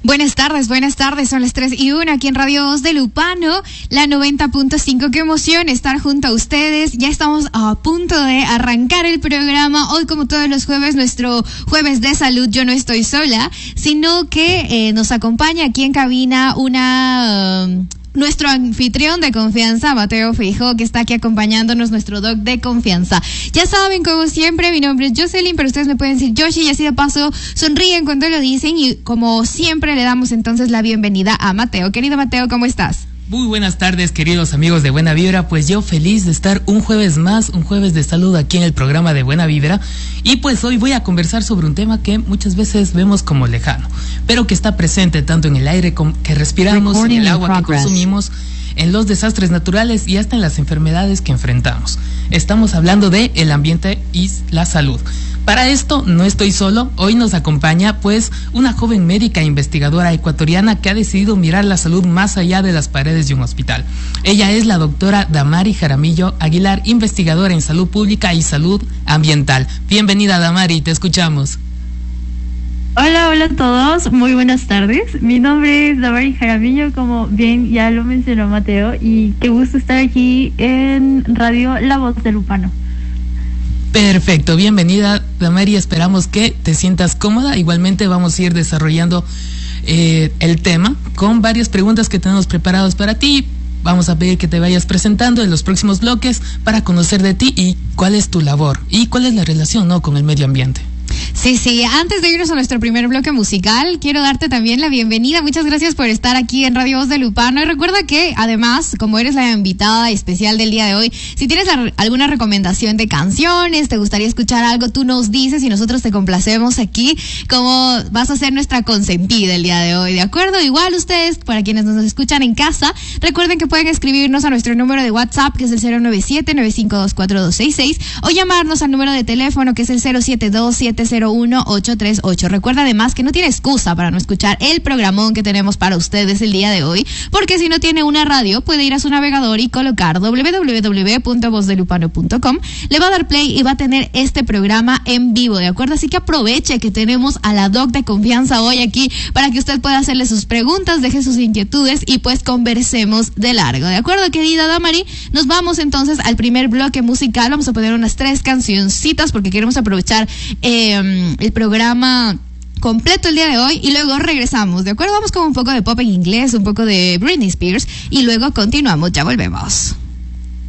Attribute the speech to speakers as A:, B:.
A: Buenas tardes, son las 3:01 aquí en Radio Voz de Lupano, la 90.5. Qué emoción estar junto a ustedes. Ya estamos a punto de arrancar el programa. Hoy, como todos los jueves, nuestro jueves de salud. Yo no estoy sola, sino que nos acompaña aquí en cabina nuestro anfitrión de confianza, Mateo Feijó, que está aquí acompañándonos, nuestro doc de confianza. Ya saben, como siempre, mi nombre es Jocelyn, pero ustedes me pueden decir Yoshi, y así de paso sonríen cuando lo dicen, y como siempre le damos entonces la bienvenida a Mateo. Querido Mateo, ¿cómo estás?
B: Muy buenas tardes, queridos amigos de Buena Vibra. Pues yo feliz de estar un jueves más, un jueves de salud aquí en el programa de Buena Vibra. Y pues hoy voy a conversar sobre un tema que muchas veces vemos como lejano, pero que está presente tanto en el aire que respiramos, en el agua que consumimos, en los desastres naturales y hasta en las enfermedades que enfrentamos. Estamos hablando de el ambiente y la salud. Para esto no estoy solo. Hoy nos acompaña pues una joven médica e investigadora ecuatoriana que ha decidido mirar la salud más allá de las paredes de un hospital. Ella es la doctora Damari Jaramillo Aguilar, investigadora en salud pública y salud ambiental. Bienvenida, Damari, te escuchamos.
C: Hola a todos, muy buenas tardes. Mi nombre es Damari Jaramillo, como bien ya lo mencionó Mateo, y qué gusto estar aquí en Radio La Voz de Lupano.
B: Perfecto, bienvenida, Damari, esperamos que te sientas cómoda. Igualmente vamos a ir desarrollando el tema con varias preguntas que tenemos preparadas para ti. Vamos a pedir que te vayas presentando en los próximos bloques para conocer de ti y cuál es tu labor y cuál es la relación, ¿no?, con el medio ambiente.
A: Sí, antes de irnos a nuestro primer bloque musical, quiero darte también la bienvenida. Muchas gracias por estar aquí en Radio Voz de Lupano. Y recuerda que, además, como eres la invitada especial del día de hoy, si tienes alguna recomendación de canciones, te gustaría escuchar algo, tú nos dices y nosotros te complacemos aquí, como vas a ser nuestra consentida el día de hoy, ¿de acuerdo? Igual ustedes, para quienes nos escuchan en casa, recuerden que pueden escribirnos a nuestro número de WhatsApp, que es el 097-9524266, o llamarnos al número de teléfono, que es el 072-701-838. Recuerda además que no tiene excusa para no escuchar el programón que tenemos para ustedes el día de hoy, porque si no tiene una radio, puede ir a su navegador y colocar www.vozdelupano.com, le va a dar play y va a tener este programa en vivo, ¿de acuerdo? Así que aproveche que tenemos a la doc de confianza hoy aquí para que usted pueda hacerle sus preguntas, deje sus inquietudes y pues conversemos de largo, ¿de acuerdo, querida Damari? Nos vamos entonces al primer bloque musical. Vamos a poner unas 3 cancioncitas porque queremos aprovechar el programa completo el día de hoy y luego regresamos, ¿de acuerdo? Vamos con un poco de pop en inglés, un poco de Britney Spears y luego continuamos, ya volvemos.